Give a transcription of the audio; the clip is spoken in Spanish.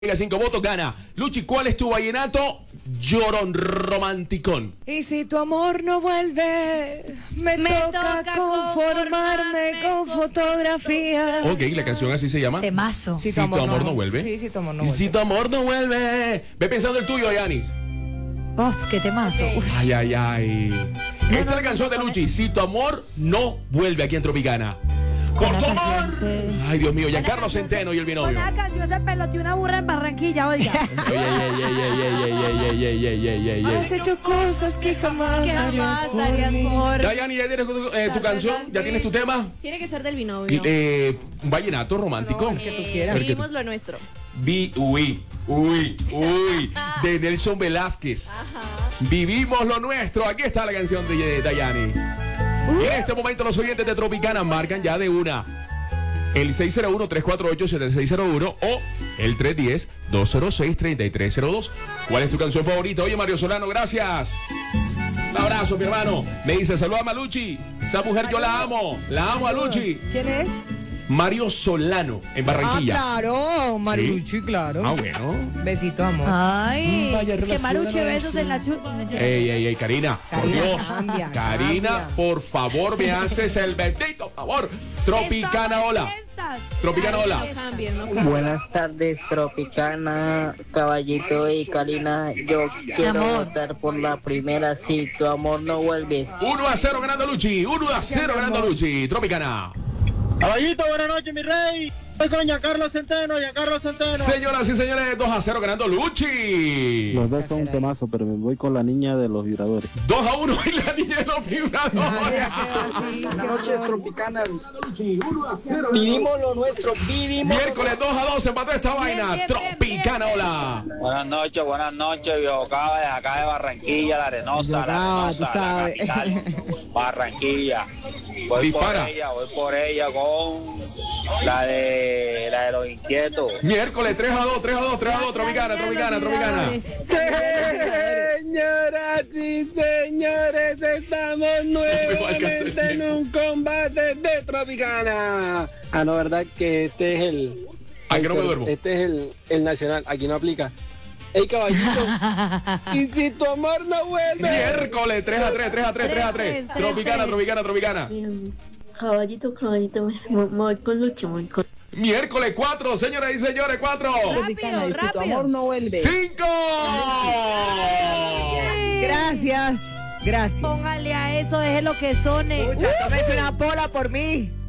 5 votos, gana. Luchi, ¿cuál es tu vallenato? Llorón romanticón. Y si tu amor no vuelve, me toca conformarme con fotografía. Ok, la canción así se llama. Temazo. Si tu amor no vuelve. Sí, si tu amor no Y vuelve. si tu amor no vuelve. Ve pensando el tuyo, Yanis. Uf, qué temazo. Uf. Ay, ay, ay. Esta es la canción de Luchi. Si tu amor no vuelve aquí en Tropicana. Por tu amor. Ay, Dios mío, Giancarlo Centeno y el binomio. Con la canción se peloteó una burra en Barranquilla, oiga. Has hecho cosas que jamás harías por mí. Dayani, ¿ya tienes tu canción? ¿Ya tienes tu tema? Tiene que ser del binomio. Un vallenato romántico. Que tú quieras. Vivimos lo nuestro. Uy, de Nelson Velázquez. Vivimos lo nuestro. Aquí está la canción de Dayani. Y en este momento los oyentes de Tropicana marcan ya de una el 601-348-7601 o el 310-206-3302. ¿Cuál es tu canción favorita? Oye, Mario Solano, gracias. Un abrazo, mi hermano. Me dice, saluda a Luchi. Esa mujer yo la amo a Luchi. ¿Quién es? Mario Solano, en Barranquilla. Ah, claro, Mariuchi, claro. Ah, bueno. Besito, amor. Ay, Vaya es que relación, Maruche relación. besos en la Ey, Karina, por Dios. Cambia. Karina, por favor, me haces el bendito favor. Tropicana, hola. Tropicana, hola. Buenas tardes, Tropicana, Caballito y Karina. Yo quiero Amor. votar por la primera. Si tu amor no vuelve. 1-0 ganando Luchi. 1-0 ganando Luchi. Tropicana. Caballito, buenas noches, mi rey. Estoy con Giancarlo Centeno. Señoras y señores, 2-0 ganando Luchi. Los dos son un temazo, pero me voy con la niña de los vibradores. 2-1 y la niña de los vibradores. Buenas noches, Tropicana. Vivimos lo nuestro, vivimos. Miércoles 2-2 empató esta vaina. bien, Tropicana, bien. hola. Buenas noches, viejo Cava de acá de Barranquilla, la Arenosa, la capital, Barranquilla. Voy Dispara. por ella con la de los inquietos. Miércoles 3-2, Tropicana. Señoras y señores, estamos nuevamente en un combate de Tropicana. Ah, no, verdad que este es el... Ay, que no me duermo. Este es el nacional, aquí no aplica. Ey, caballito, y si tu amor no vuelve. Miércoles 3-3. Tropicana. Caballito, me voy con Luchi, Miércoles 4, señoras y señores, 4. Rápido. no vuelve. 5. Gracias. Póngale a eso, deje lo que sone. Tómese una pola por mí.